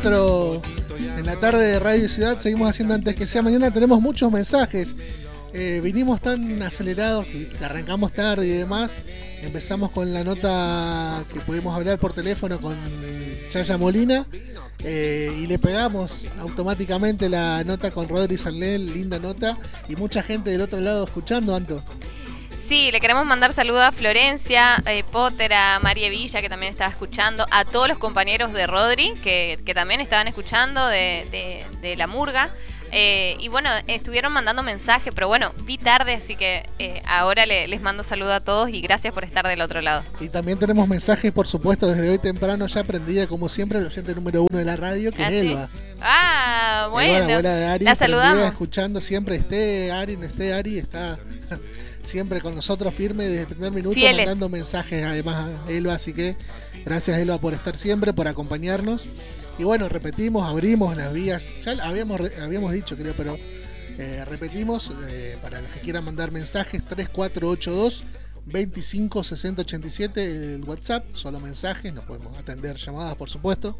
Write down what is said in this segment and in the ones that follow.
en la tarde de Radio Ciudad. Seguimos haciendo Antes que sea mañana. Tenemos muchos mensajes. Vinimos tan acelerados que arrancamos tarde y demás. Empezamos con la nota que pudimos hablar por teléfono con Chaya Molina. Y le pegamos automáticamente la nota con Rodri Sarnel, linda nota. Y mucha gente del otro lado escuchando, Anto. Sí, le queremos mandar saludos a Florencia, Potter, a María Villa, que también estaba escuchando, a todos los compañeros de Rodri, que también estaban escuchando de La Murga. Y bueno, estuvieron mandando mensajes, pero bueno, vi tarde, así que ahora les mando saludos a todos y gracias por estar del otro lado. Y también tenemos mensajes, por supuesto, desde hoy temprano, ya prendida como siempre, el oyente número 1 de la radio, que es Elba. Ah, bueno. Elba, la abuela de Ari, la saludamos. Escuchando siempre, esté Ari, no esté Ari, está siempre con nosotros firme desde el primer minuto, fieles, mandando mensajes además a Elba, así que gracias Elba por estar siempre, por acompañarnos. Y bueno, repetimos, abrimos las vías, ya habíamos dicho creo, pero repetimos, para los que quieran mandar mensajes, 3482 25 60 87, el WhatsApp, solo mensajes, no podemos atender llamadas por supuesto,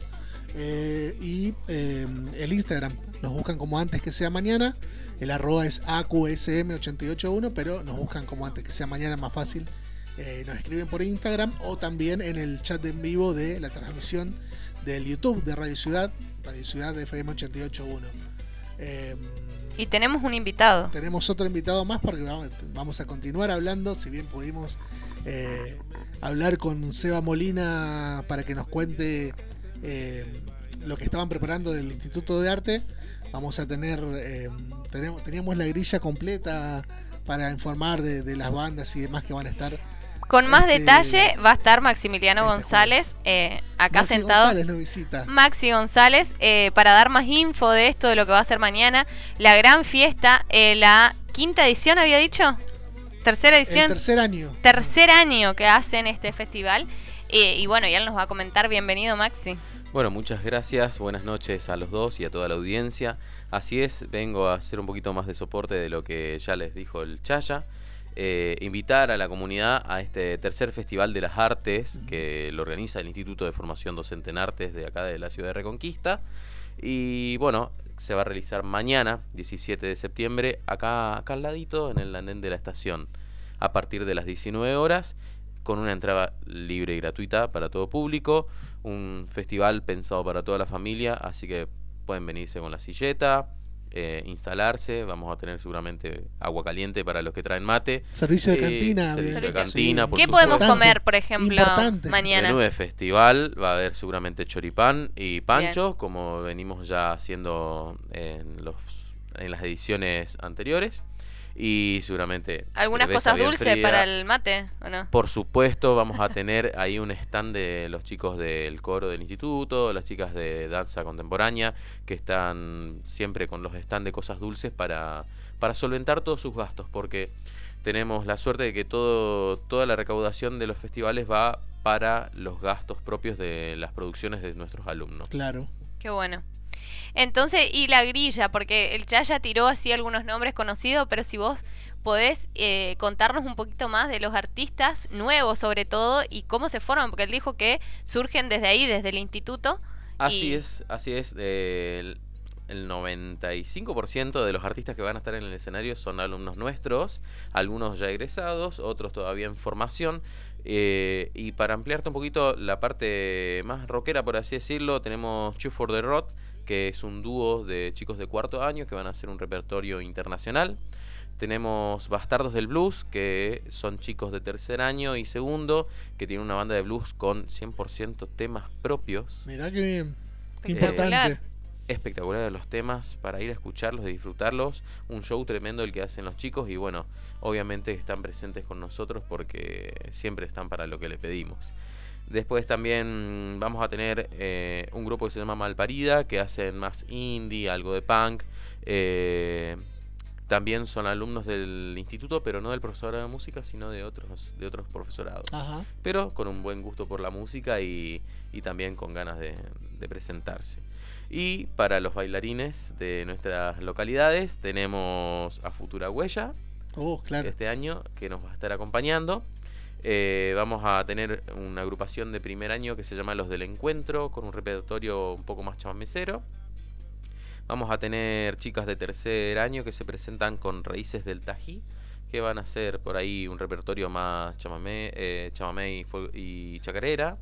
y el Instagram, nos buscan como Antes que sea mañana, el arroba es AQSM881, pero nos buscan como Antes que sea mañana, más fácil, nos escriben por Instagram o también en el chat en vivo de la transmisión del YouTube de Radio Ciudad de FM 88.1. Y tenemos un invitado. Tenemos otro invitado más porque vamos a continuar hablando, si bien pudimos hablar con Seba Molina para que nos cuente lo que estaban preparando del Instituto de Arte. Vamos a tener, teníamos la grilla completa para informar de las bandas y demás que van a estar. Con más detalle va a estar Maximiliano González, acá Maxi sentado. González nos visita. Maxi González, para dar más info de esto, de lo que va a ser mañana. La gran fiesta, la quinta edición, había dicho. Tercera edición. El tercer año. Tercer año que hacen este festival. Y bueno, ya él nos va a comentar. Bienvenido, Maxi. Bueno, muchas gracias. Buenas noches a los dos y a toda la audiencia. Así es, vengo a hacer un poquito más de soporte de lo que ya les dijo el Chaya. Invitar a la comunidad a este tercer Festival de las Artes que lo organiza el Instituto de Formación Docente en Artes de acá de la ciudad de Reconquista. Y bueno, se va a realizar mañana, 17 de septiembre, acá al ladito, en el andén de la estación, a partir de las 19 horas, con una entrada libre y gratuita para todo público. Un festival pensado para toda la familia, así que pueden venirse con la silleta, instalarse. Vamos a tener seguramente agua caliente para los que traen mate, servicio de cantina, servicio de cantina, sí. por ¿Qué supuesto. podemos comer, por ejemplo, mañana? Menú de festival, va a haber seguramente choripán y panchos, como venimos ya haciendo en las ediciones anteriores. Y seguramente algunas cosas dulces fría. Para el mate, ¿o no? Por supuesto, vamos a tener ahí un stand de los chicos del coro del instituto, las chicas de danza contemporánea, que están siempre con los stands de cosas dulces para solventar todos sus gastos, porque tenemos la suerte de que toda la recaudación de los festivales va para los gastos propios de las producciones de nuestros alumnos. Claro. Qué bueno. Entonces, y la grilla, porque el Chaya tiró así algunos nombres conocidos, pero si vos podés contarnos un poquito más de los artistas nuevos sobre todo y cómo se forman, porque él dijo que surgen desde ahí, desde el instituto. Así es. El 95% de los artistas que van a estar en el escenario son alumnos nuestros, algunos ya egresados, otros todavía en formación. Y para ampliarte un poquito la parte más rockera, por así decirlo, tenemos Two for the Road, que es un dúo de chicos de cuarto año que van a hacer un repertorio internacional. Tenemos Bastardos del Blues, que son chicos de tercer año y segundo, que tienen una banda de blues con 100% temas propios. Mirá qué bien, qué importante. Espectaculares los temas para ir a escucharlos y disfrutarlos. Un show tremendo el que hacen los chicos y bueno, obviamente están presentes con nosotros porque siempre están para lo que le pedimos. Después también vamos a tener un grupo que se llama Malparida, que hacen más indie, algo de punk. También son alumnos del instituto, pero no del profesorado de música, sino de otros profesorados. Ajá. Pero con un buen gusto por la música y también con ganas de presentarse. Y para los bailarines de nuestras localidades tenemos a Futura Huella, claro. este año, que nos va a estar acompañando. Vamos a tener una agrupación de primer año que se llama Los del Encuentro, con un repertorio un poco más chamamecero. Vamos a tener chicas de tercer año que se presentan con Raíces del Tají, que van a hacer por ahí un repertorio más chamamé y chacarera.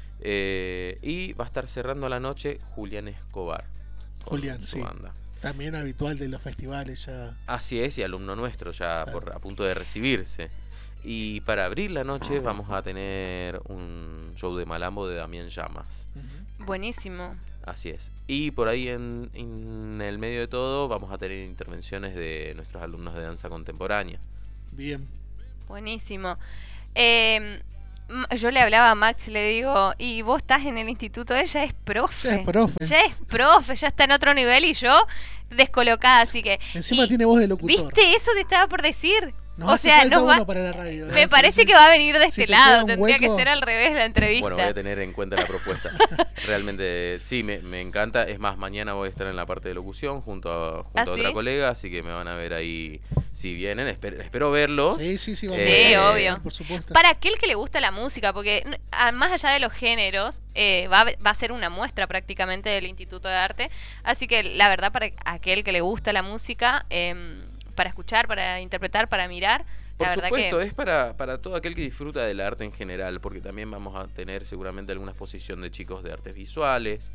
Y va a estar cerrando la noche Julián Escobar. Julián, su sí. banda. También habitual de los festivales ya. Así es, y alumno nuestro ya Claro. a punto de recibirse. Y para abrir la noche vamos a tener un show de malambo de Damián Llamas. Ujú. Buenísimo. Así es. Y por ahí en el medio de todo vamos a tener intervenciones de nuestros alumnos de danza contemporánea. Bien. Buenísimo. Yo le hablaba a Max, le digo, y vos estás en el instituto, ella es profe. Ya es profe. Ya es profe, ya está en otro nivel y yo descolocada, así que... Encima y, tiene voz de locutor. ¿viste? Eso te estaba por decir. Nos o hace sea, falta nos va... uno para la radio. Me Sí, parece sí. que va a venir de Si este te lado, queda un tendría que hueco- ser al revés la entrevista. Bueno, voy a tener en cuenta la propuesta. Realmente, sí, me encanta. Es más, mañana voy a estar en la parte de locución junto a ¿Ah, otra sí? colega, así que me van a ver ahí si vienen. Espero verlos. Sí, sí, sí. Sí, obvio. Por supuesto. Para aquel que le gusta la música, porque más allá de los géneros, va a ser una muestra prácticamente del Instituto de Arte. Así que la verdad, para aquel que le gusta la música, para escuchar, para interpretar, para mirar, Por la verdad supuesto, que... es para todo aquel que disfruta del arte en general, porque también vamos a tener seguramente alguna exposición de chicos de artes visuales.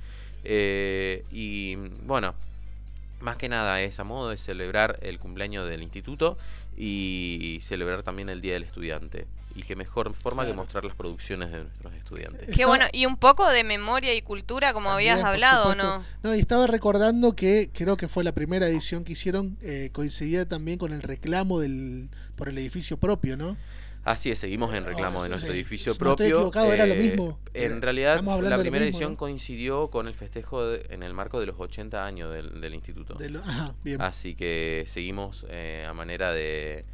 Y bueno, más que nada es a modo de celebrar el cumpleaños del instituto y celebrar también el Día del Estudiante. Y qué mejor forma que Claro. mostrar las producciones de nuestros estudiantes. Qué Está- bueno, y un poco de memoria y cultura, como También, habías por hablado, supuesto. ¿no? No, y estaba recordando que creo que fue la primera edición que hicieron, coincidía también con el reclamo por el edificio propio, ¿no? Así es, seguimos en reclamo de nuestro sí, edificio si no estoy propio. equivocado, era lo mismo. En realidad, Estamos hablando la de lo primera mismo, edición ¿no? coincidió con el festejo en el marco de los 80 años del instituto. Ajá, bien. Así que seguimos a manera de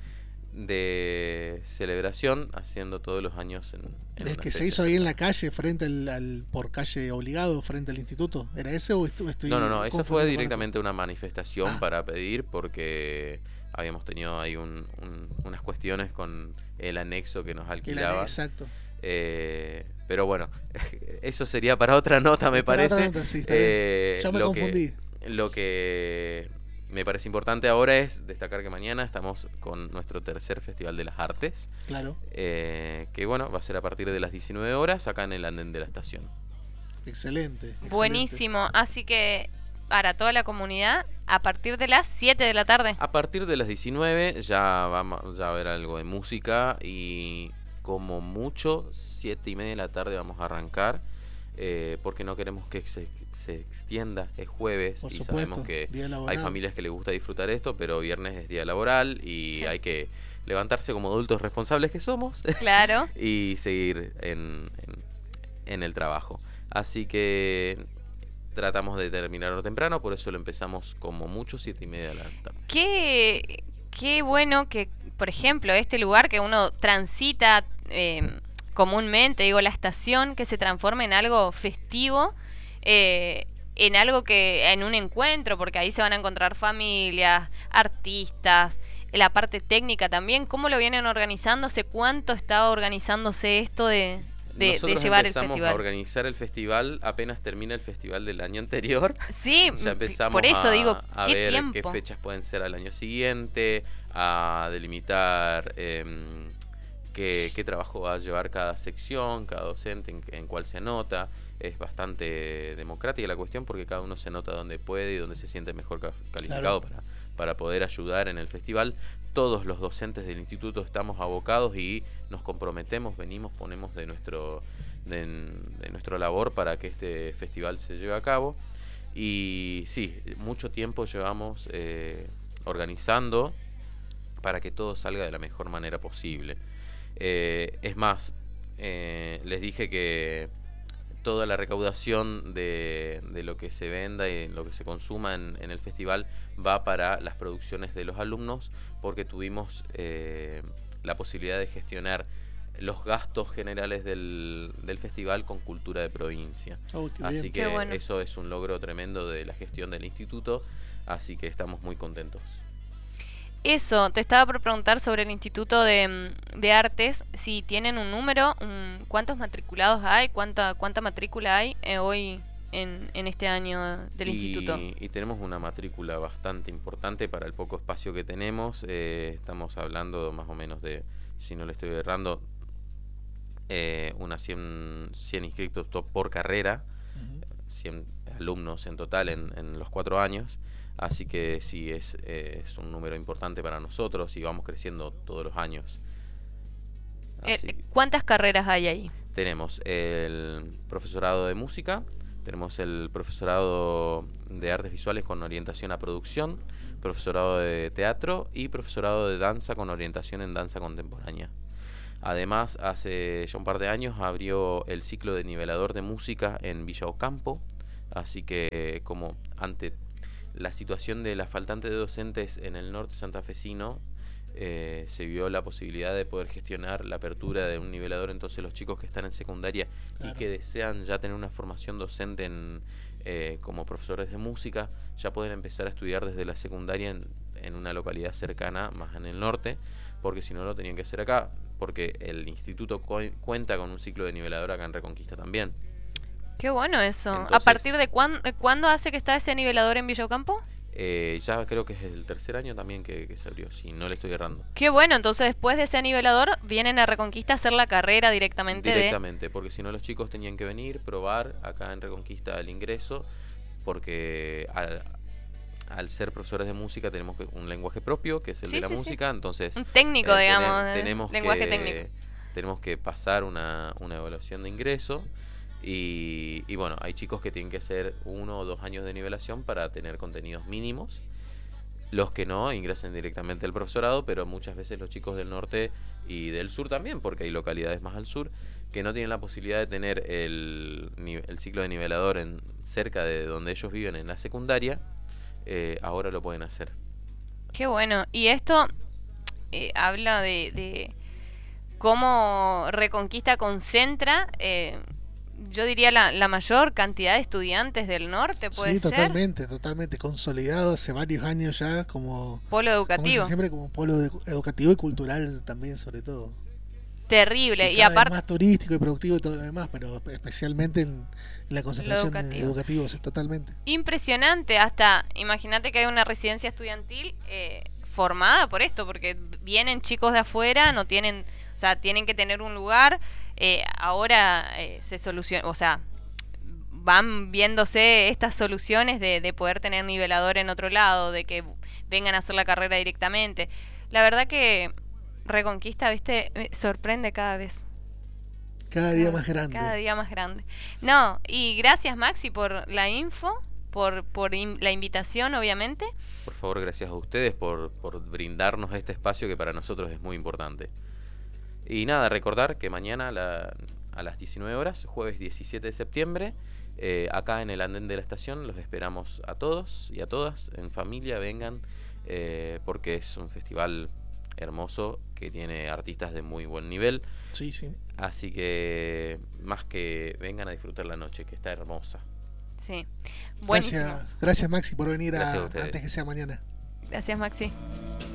celebración haciendo todos los años en El una que se fecha hizo ahí en la central. calle, frente por calle obligado, frente al instituto. ¿Era ese o estoy No, eso fue confundiendo con directamente una manifestación Ah. para pedir porque habíamos tenido ahí unas cuestiones con el anexo que nos otro? alquilaba. Exacto. Pero bueno, eso sería para otra nota, me Para otra parece. nota, sí, está bien. Ya me Lo confundí. lo que me parece importante ahora es destacar que mañana estamos con nuestro tercer Festival de las Artes, Claro, que bueno, va a ser a partir de las 19 horas acá en el andén de la estación. excelente. Buenísimo, así que para toda la comunidad, a partir de las 7 de la tarde. A partir de las 19 ya va a haber algo de música y como mucho 7:30 de la tarde vamos a arrancar. Porque no queremos que se extienda, es jueves Por y supuesto, sabemos que día laboral. hay familias que les gusta disfrutar esto, pero viernes es día laboral y Sí. hay que levantarse como adultos responsables que somos Claro. y seguir en el trabajo. Así que tratamos de terminarlo temprano, por eso lo empezamos como mucho 7:30 de la tarde. Qué bueno que, por ejemplo, este lugar que uno transita comúnmente, digo, la estación, que se transforme en algo festivo, en algo en un encuentro, porque ahí se van a encontrar familias, artistas, la parte técnica también. ¿Cómo lo vienen organizando? ¿Hace cuánto está organizándose esto de Nosotros llevar el empezamos festival? a organizar el festival apenas termina el festival del año anterior. Sí, Ya empezamos por eso digo, a ¿qué ver tiempo? qué fechas pueden ser al año siguiente, a delimitar qué trabajo va a llevar cada sección, cada docente, en cuál se anota. Es bastante democrática la cuestión porque cada uno se anota donde puede y donde se siente mejor calificado para poder ayudar en el festival. Todos los docentes del instituto estamos abocados y nos comprometemos, ponemos de nuestro labor para que este festival se lleve a cabo. Y sí, mucho tiempo llevamos organizando para que todo salga de la mejor manera posible. Es más, les dije que toda la recaudación de lo que se venda y lo que se consuma en el festival va para las producciones de los alumnos, porque tuvimos la posibilidad de gestionar los gastos generales del festival con cultura de provincia. Oh, qué Así bien. que Qué bueno. eso es un logro tremendo de la gestión del instituto, así que estamos muy contentos. Eso, te estaba por preguntar sobre el Instituto de Artes, si tienen un número, cuántos matriculados hay, cuánta matrícula hay hoy en este año del instituto. Y tenemos una matrícula bastante importante para el poco espacio que tenemos. Estamos hablando más o menos de, si no le estoy errando, unas 100 inscritos por carrera, 100 alumnos en total en los 4 años. Así que sí, es un número importante para nosotros y vamos creciendo todos los años. ¿Cuántas carreras hay ahí? Tenemos el profesorado de música, tenemos el profesorado de artes visuales con orientación a producción, profesorado de teatro y profesorado de danza con orientación en danza contemporánea. Además, hace ya un par de años abrió el ciclo de nivelador de música en Villa Ocampo, así que como ante la situación de la faltante de docentes en el norte santafesino, se vio la posibilidad de poder gestionar la apertura de un nivelador. Entonces los chicos que están en secundaria y que desean ya tener una formación docente como profesores de música, ya pueden empezar a estudiar desde la secundaria en una localidad cercana, más en el norte, porque si no lo tenían que hacer acá, porque el instituto cuenta con un ciclo de nivelador acá en Reconquista también. Qué bueno eso. Entonces, ¿a partir de cuándo hace que está ese nivelador en Villa Ocampo? Ya creo que es el tercer año también que se abrió, si no le estoy errando. Qué bueno, entonces después de ese nivelador vienen a Reconquista a hacer la carrera directamente. Porque si no los chicos tenían que venir, probar acá en Reconquista el ingreso, porque al ser profesores de música tenemos un lenguaje propio, que es el de la música, entonces... Un técnico, digamos, lenguaje técnico. Tenemos que pasar una evaluación de ingreso. Y bueno, hay chicos que tienen que hacer 1 o 2 años de nivelación para tener contenidos mínimos. Los que no ingresan directamente al profesorado, pero muchas veces los chicos del norte y del sur también, porque hay localidades más al sur que no tienen la posibilidad de tener el ciclo de nivelador cerca de donde ellos viven en la secundaria, ahora lo pueden hacer. Qué bueno. Y esto habla de cómo Reconquista concentra... yo diría la mayor cantidad de estudiantes del norte, ¿puede ser? Sí, totalmente consolidado hace varios años ya como polo educativo. Siempre como polo educativo y cultural también, sobre todo. Terrible. Y aparte más turístico y productivo y todo lo demás, pero especialmente en la concentración educativa, totalmente. Impresionante, hasta imagínate que hay una residencia estudiantil formada por esto, porque vienen chicos de afuera, no tienen, o sea, tienen que tener un lugar. Ahora se soluciona, o sea, van viéndose estas soluciones de poder tener nivelador en otro lado, de que vengan a hacer la carrera directamente. La verdad que Reconquista, viste, me sorprende cada vez. Cada día más grande. Cada día más grande. No, y gracias Maxi por la info, por la invitación, obviamente. Por favor, gracias a ustedes por brindarnos este espacio que para nosotros es muy importante. Y nada, recordar que mañana a las 19 horas, jueves 17 de septiembre, acá en el andén de la estación, los esperamos a todos y a todas, en familia, vengan, porque es un festival hermoso que tiene artistas de muy buen nivel. Sí, sí. Así que más que vengan a disfrutar la noche, que está hermosa. Sí. Buenísimo. Gracias Maxi por venir antes que sea mañana. Gracias Maxi.